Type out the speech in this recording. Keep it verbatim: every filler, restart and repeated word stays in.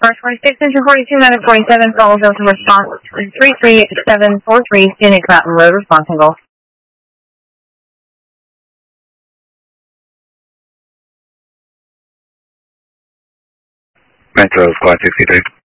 First forty-six, Central forty-two, Medic forty-seven, Fellow Delta response three three seven four three, Phoenix Mountain Road, response single. Metro Squad sixty-three.